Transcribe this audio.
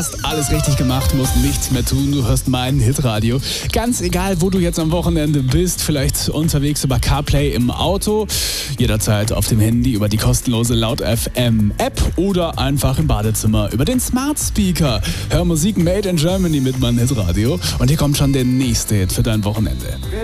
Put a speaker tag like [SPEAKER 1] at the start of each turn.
[SPEAKER 1] Hast alles richtig gemacht, musst nichts mehr tun, du hörst mein Hitradio. Ganz egal, wo du jetzt am Wochenende bist, vielleicht unterwegs über CarPlay im Auto, jederzeit auf dem Handy über die kostenlose Laut FM App oder einfach im Badezimmer über den Smart Speaker. Hör Musik Made in Germany mit mein Hitradio und hier kommt schon der nächste Hit für dein Wochenende.